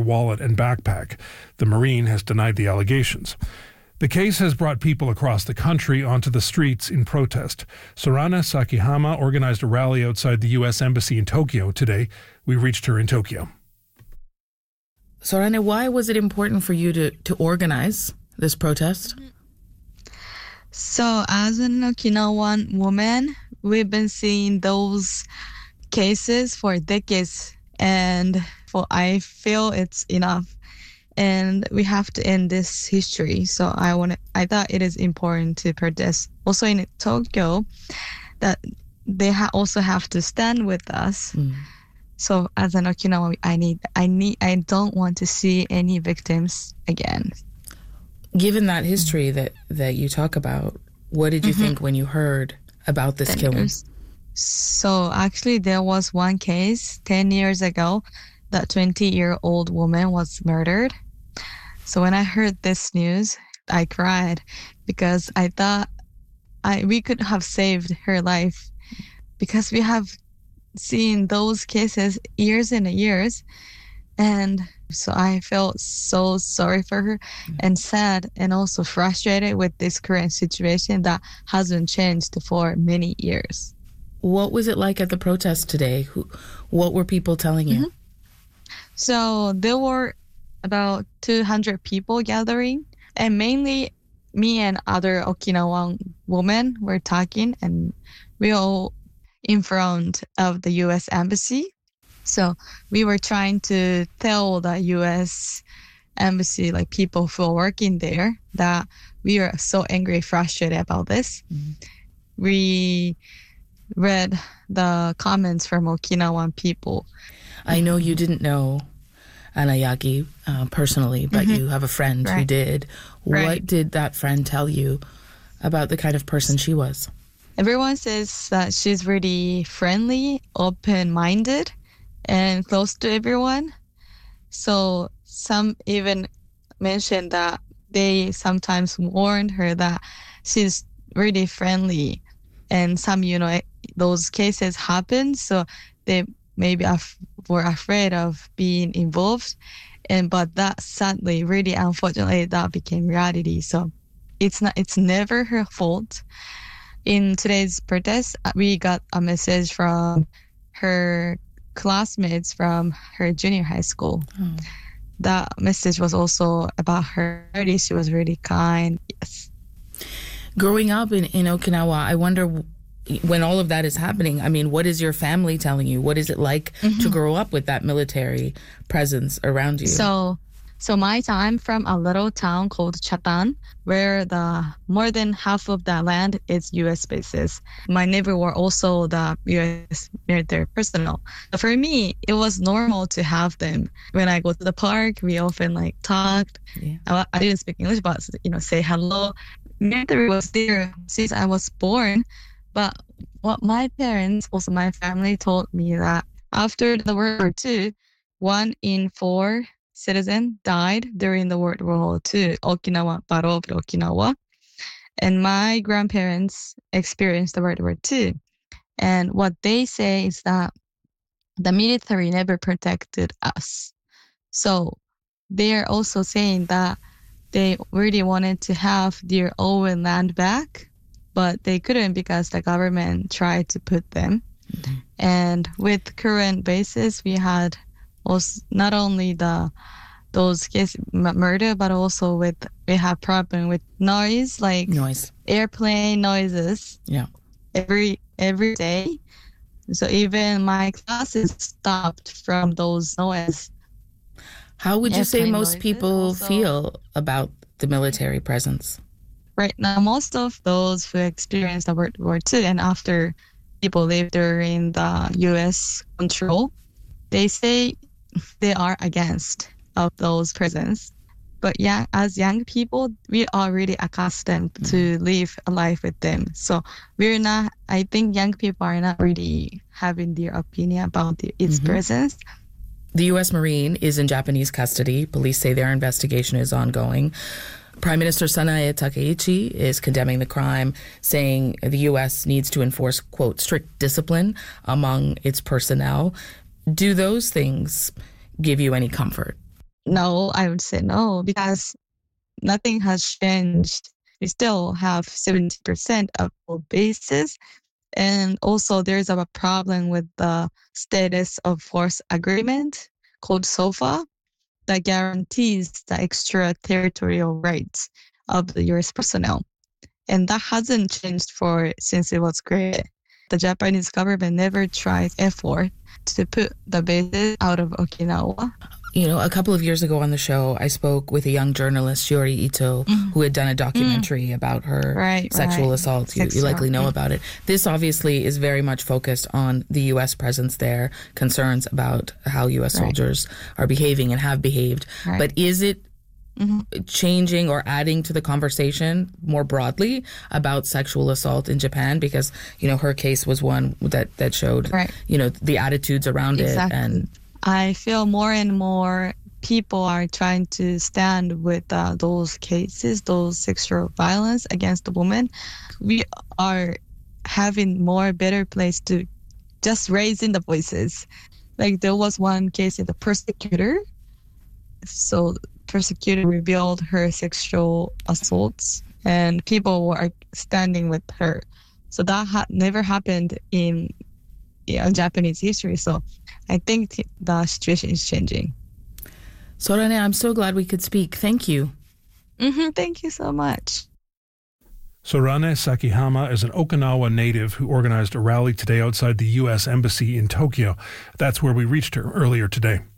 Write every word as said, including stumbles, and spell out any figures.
wallet and backpack. The Marine has denied the allegations. The case has brought people across the country onto the streets in protest. Sorana Sakihama organized a rally outside the U S Embassy in Tokyo today. We reached her in Tokyo. Sorana, why was it important for you to, to organize this protest? So as an Okinawan woman, we've been seeing those cases for decades, and for I feel it's enough. And we have to end this history. So I want. I thought it is important to protest. Also in Tokyo, that they ha- also have to stand with us. Mm. So as an Okinawan, I need. I need. I don't want to see any victims again. Given that history that, that you talk about, what did you mm-hmm. think when you heard about this ten killing? Years. So actually, there was one case ten years ago that twenty-year-old woman was murdered. So when I heard this news, I cried because I thought I we could have saved her life, because we have seen those cases years and years. And so I felt so sorry for her and sad and also frustrated with this current situation that hasn't changed for many years. What was it like at the protest today? Who, what were people telling you? Mm-hmm. So there were about two hundred people gathering, and mainly me and other Okinawan women were talking, and we all in front of the U S Embassy. So we were trying to tell the U S Embassy, like people who are working there, that we are so angry, frustrated about this. Mm-hmm. We read the comments from Okinawan people. I know you didn't know Anayagi uh, personally, but mm-hmm. you have a friend right. who did. Right. What did that friend tell you about the kind of person she was? Everyone says that she's really friendly, open-minded, and close to everyone. So some even mentioned that they sometimes warned her that she's really friendly. And some, you know, those cases happen, so they maybe af- were afraid of being involved. And but that sadly, really unfortunately, that became reality. So it's not, it's never her fault. In today's protest, we got a message from her classmates from her junior high school. Oh. That message was also about her. She was really kind. Yes. Growing up in, in Okinawa, I wonder, when all of that is happening, I mean, what is your family telling you? What is it like mm-hmm. to grow up with that military presence around you? So, so my time from a little town called Chatan, where the more than half of the land is U S bases. My neighbor were also the U S military personnel. For me, it was normal to have them. When I go to the park, we often like talked. Yeah. I, I didn't speak English, but you know, say hello. Military was there since I was born. But what my parents, also my family, told me that after the World War Two, one in four citizens died during the World War Two, Okinawa, Battle of Okinawa. And my grandparents experienced the World War Two. And what they say is that the military never protected us. So they're also saying that they really wanted to have their own land back, but they couldn't because the government tried to put them. Mm-hmm. And with current bases, we had also not only the those cases murder, but also with we have problem with noise, like noise, airplane noises. Yeah, every every day. So even my classes stopped from those noise. How would you say most people also feel about the military presence? Right now, most of those who experienced the World War Two and after people live during the U S control, they say they are against of those prisons. But yeah, as young people, we are really accustomed mm-hmm. to live a life with them. So we're not, I think young people are not really having their opinion about the, its mm-hmm. presence. The U S Marine is in Japanese custody. Police say their investigation is ongoing. Prime Minister Sanae Takaichi is condemning the crime, saying the U S needs to enforce, quote, strict discipline among its personnel. Do those things give you any comfort? No, I would say no, because nothing has changed. We still have seventy percent of all bases. And also there's a problem with the status of force agreement called SOFA that guarantees the extraterritorial rights of the U S personnel. And that hasn't changed for since it was created. The Japanese government never tried effort to put the bases out of Okinawa. You know, a couple of years ago on the show, I spoke with a young journalist, Shiori Ito, mm. who had done a documentary mm. about her right, sexual right. assault. You, you likely know about it. This obviously is very much focused on the U S presence there, concerns about how U S right. soldiers are behaving and have behaved. Right. But is it mm-hmm. changing or adding to the conversation more broadly about sexual assault in Japan? Because, you know, her case was one that, that showed, right. you know, the attitudes around exactly. it. And I feel more and more people are trying to stand with uh, those cases, those sexual violence against the women. We are having more better place to just raising the voices. Like there was one case in the persecutor. So persecutor revealed her sexual assaults and people were standing with her. So that ha- never happened in yeah, Japanese history. So I think the situation is changing. Sorane, I'm so glad we could speak. Thank you. Mm-hmm, thank you so much. Sorane Sakihama is an Okinawa native who organized a rally today outside the U S Embassy in Tokyo. That's where we reached her earlier today.